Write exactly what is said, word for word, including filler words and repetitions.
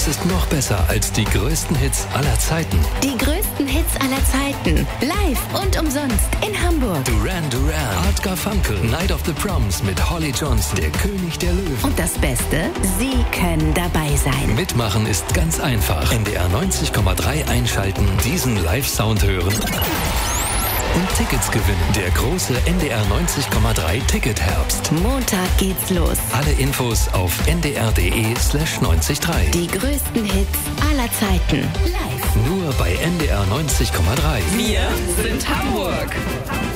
Was ist noch besser als die größten Hits aller Zeiten? Die größten Hits aller Zeiten. Live und umsonst in Hamburg. Duran Duran, Art Garfunkel, Night of the Proms mit Holly Johnson, der König der Löwen. Und das Beste? Sie können dabei sein. Mitmachen ist ganz einfach. N D R neunzig Komma drei einschalten, diesen Live-Sound hören und Tickets gewinnen. Der große N D R neunzig Komma drei Ticket-Herbst. Montag geht's los. Alle Infos auf n d r punkt d e slash neunzig Komma drei. Die größten Hits aller Zeiten. Live. Nur bei N D R neunzig Komma drei. Wir sind Hamburg.